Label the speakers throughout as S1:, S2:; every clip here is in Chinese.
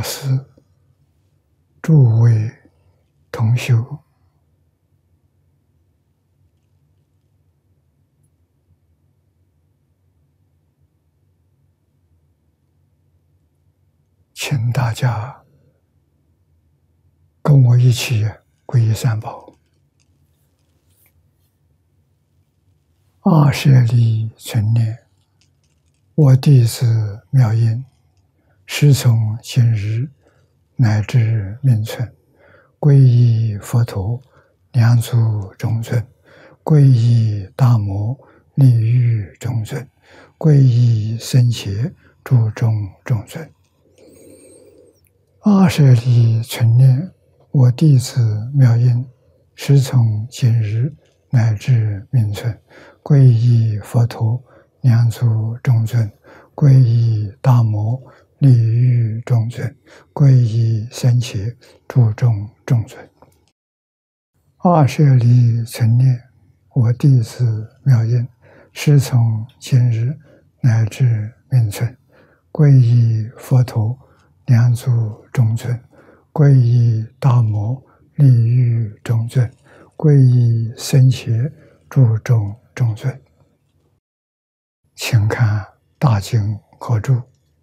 S1: 师、诸位同修，请大家跟我一起皈依三宝。舍利存念，我弟子妙音，师从今日乃至命存，皈依佛陀，两足中尊；皈依大摩，利欲中尊；皈依僧伽，诸众中尊。舍利存念，我弟子妙音，师从今日乃至命存，皈依佛陀，两足中尊；皈依大摩，利欲中尊；皈依僧伽，诸众中尊。舍利存念，我弟子妙音，师从今日乃至命存，皈依佛陀，两足中尊；皈依大摩，利欲中尊；皈依僧伽，诸众中尊。请看大经科注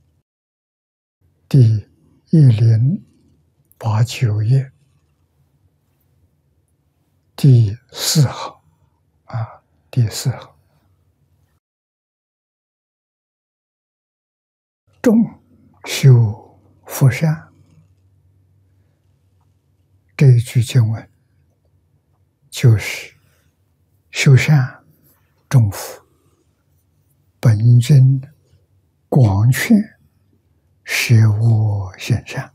S1: 第1089页第4行第4行，众修福善。这一句经文就是修善种福，本经广劝舍恶行善。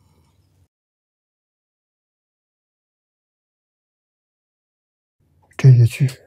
S1: 这一句